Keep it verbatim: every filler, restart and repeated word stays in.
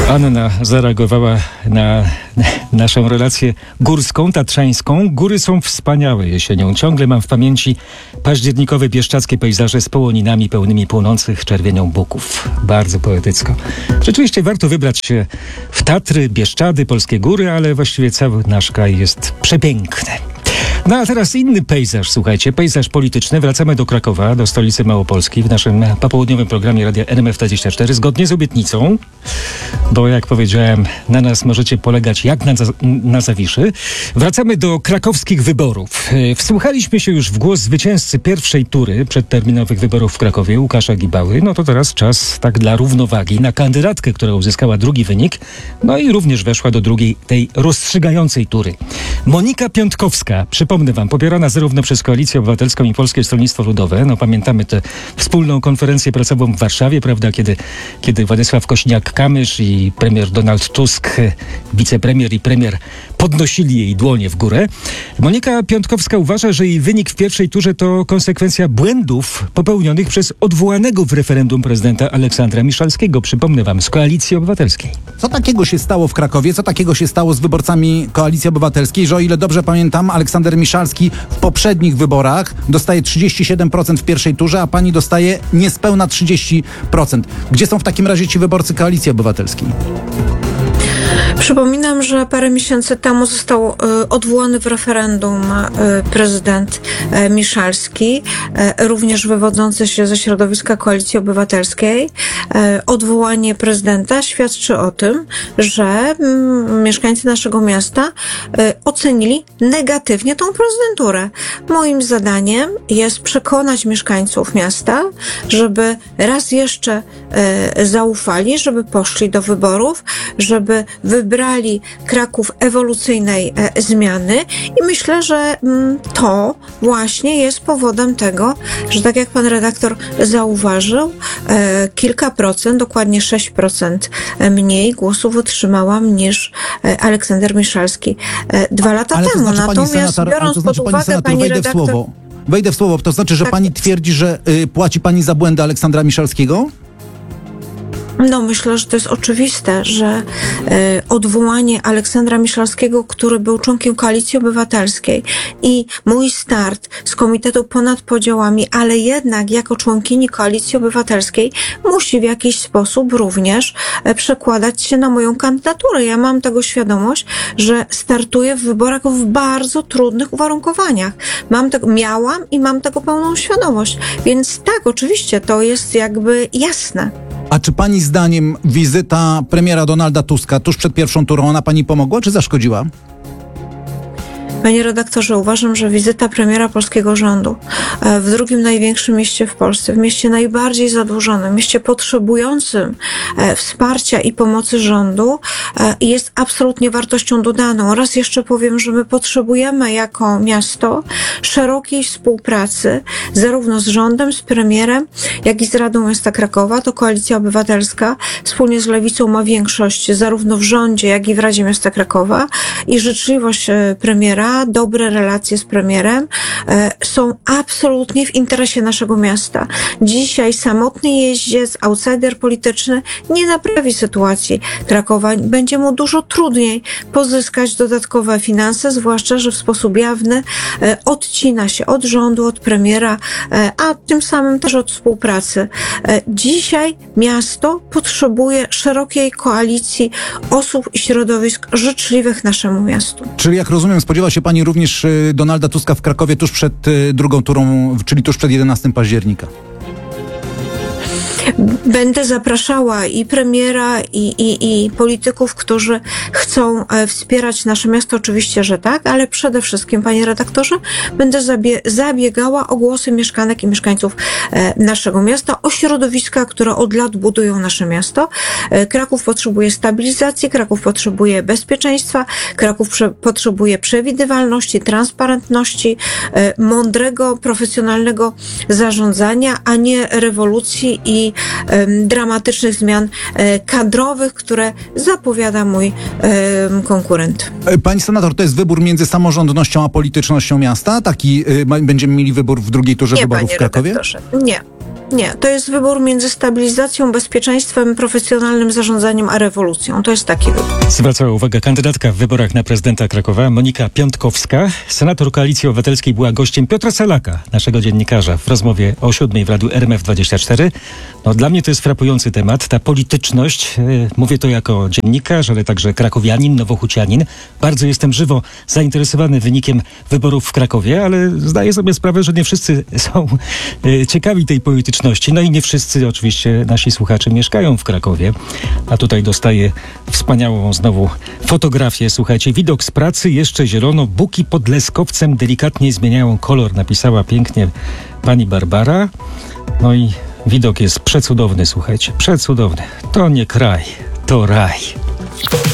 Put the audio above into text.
Anna zareagowała na naszą relację górską, tatrzańską. Góry są wspaniałe jesienią. Ciągle mam w pamięci październikowe bieszczackie pejzaże z połoninami pełnymi płonących czerwienią buków. Bardzo poetycko. Rzeczywiście warto wybrać się w Tatry, Bieszczady, polskie góry, ale właściwie cały nasz kraj jest przepiękny. No a teraz inny pejzaż, słuchajcie, pejzaż polityczny. Wracamy do Krakowa, do stolicy Małopolski w naszym popołudniowym programie Radia N M F dwadzieścia cztery, zgodnie z obietnicą, bo jak powiedziałem, na nas możecie polegać jak na, na Zawiszy. Wracamy do krakowskich wyborów. Wsłuchaliśmy się już w głos zwycięzcy pierwszej tury przedterminowych wyborów w Krakowie, Łukasza Gibały. No to teraz czas tak dla równowagi na kandydatkę, która uzyskała drugi wynik, no i również weszła do drugiej, tej rozstrzygającej tury. Monika Piątkowska, przypomnę wam, popierana zarówno przez Koalicję Obywatelską i Polskie Stronnictwo Ludowe. No pamiętamy tę wspólną konferencję prasową w Warszawie, prawda, kiedy, kiedy Władysław Kosiniak-Kamysz i premier Donald Tusk, wicepremier i premier podnosili jej dłonie w górę. Monika Piątkowska uważa, że jej wynik w pierwszej turze to konsekwencja błędów popełnionych przez odwołanego w referendum prezydenta Aleksandra Miszalskiego. Przypomnę wam, z Koalicji Obywatelskiej. Co takiego się stało w Krakowie? Co takiego się stało z wyborcami Koalicji Obywatelskiej, że o ile dobrze pamiętam, Aleksander Miszalski w poprzednich wyborach dostaje trzydzieści siedem procent w pierwszej turze, a pani dostaje niespełna trzydzieści procent. Gdzie są w takim razie ci wyborcy Koalicji Obywatelskiej? Przypominam, że parę miesięcy temu został y, odwołany w referendum y, prezydent y, Miszalski, y, również wywodzący się ze środowiska Koalicji Obywatelskiej. Y, odwołanie prezydenta świadczy o tym, że y, mieszkańcy naszego miasta y, ocenili negatywnie tą prezydenturę. Moim zadaniem jest przekonać mieszkańców miasta, żeby raz jeszcze y, zaufali, żeby poszli do wyborów, żeby wybrali Kraków ewolucyjnej e, zmiany i myślę, że m, to właśnie jest powodem tego, że tak jak pan redaktor zauważył, e, kilka procent, dokładnie sześć procent mniej głosów otrzymałam niż e, Aleksander Miszalski e, dwa lata ale to temu. znaczy, Natomiast senator, biorąc to znaczy, pod pani uwagę, senator, pani wejdę redaktor... w słowo. Wejdę w słowo, to znaczy, że tak, pani twierdzi, że y, płaci pani za błędy Aleksandra Miszalskiego? No, myślę, że to jest oczywiste, że e, odwołanie Aleksandra Miszalskiego, który był członkiem Koalicji Obywatelskiej i mój start z Komitetu Ponad Podziałami, ale jednak jako członkini Koalicji Obywatelskiej musi w jakiś sposób również e, przekładać się na moją kandydaturę. Ja mam tego świadomość, że startuję w wyborach w bardzo trudnych uwarunkowaniach. Mam tego, miałam i mam tego pełną świadomość. Więc tak, oczywiście, to jest jakby jasne. A czy pani zdaniem wizyta premiera Donalda Tuska tuż przed pierwszą turą, ona pani pomogła czy zaszkodziła? Panie redaktorze, uważam, że wizyta premiera polskiego rządu w drugim największym mieście w Polsce, w mieście najbardziej zadłużonym, mieście potrzebującym wsparcia i pomocy rządu jest absolutnie wartością dodaną. Raz jeszcze powiem, że my potrzebujemy jako miasto szerokiej współpracy zarówno z rządem, z premierem, jak i z Radą Miasta Krakowa. To Koalicja Obywatelska wspólnie z Lewicą ma większość zarówno w rządzie, jak i w Radzie Miasta Krakowa i życzliwość premiera, dobre relacje z premierem e, są absolutnie w interesie naszego miasta. Dzisiaj samotny jeździec, outsider polityczny nie naprawi sytuacji Krakowa. Będzie mu dużo trudniej pozyskać dodatkowe finanse, zwłaszcza, że w sposób jawny e, odcina się od rządu, od premiera, e, a tym samym też od współpracy. E, dzisiaj miasto potrzebuje szerokiej koalicji osób i środowisk życzliwych naszemu miastu. Czyli jak rozumiem, spodziewa się pani również Donalda Tuska w Krakowie tuż przed drugą turą, czyli tuż przed jedenastego października. Będę zapraszała i premiera, i, i, i polityków, którzy chcą wspierać nasze miasto, oczywiście, że tak, ale przede wszystkim, panie redaktorze, będę zabie- zabiegała o głosy mieszkanek i mieszkańców e, naszego miasta, o środowiska, które od lat budują nasze miasto. E, Kraków potrzebuje stabilizacji, Kraków potrzebuje bezpieczeństwa, Kraków prze- potrzebuje przewidywalności, transparentności, e, mądrego, profesjonalnego zarządzania, a nie rewolucji i dramatycznych zmian kadrowych, które zapowiada mój konkurent. Pani senator, to jest wybór między samorządnością a politycznością miasta? Taki y, będziemy mieli wybór w drugiej turze Nie, wyborów w Krakowie? Redaktorze. Nie. Nie, to jest wybór między stabilizacją, bezpieczeństwem, profesjonalnym zarządzaniem, a rewolucją. To jest taki wybór. Zwracała uwagę kandydatka w wyborach na prezydenta Krakowa, Monika Piątkowska. Senator Koalicji Obywatelskiej była gościem Piotra Salaka, naszego dziennikarza, w rozmowie o siódmej w radiu R M F dwadzieścia cztery. No, dla mnie to jest frapujący temat, ta polityczność. Yy, mówię to jako dziennikarz, ale także krakowianin, nowochucianin. Bardzo jestem żywo zainteresowany wynikiem wyborów w Krakowie, ale zdaję sobie sprawę, że nie wszyscy są yy, ciekawi tej polityczności. No i nie wszyscy oczywiście nasi słuchacze mieszkają w Krakowie. A tutaj dostaję wspaniałą znowu fotografię. Słuchajcie, widok z pracy, jeszcze zielono, buki pod Leskowcem delikatnie zmieniają kolor, napisała pięknie pani Barbara. No i widok jest przecudowny, słuchajcie, przecudowny. To nie kraj, to raj.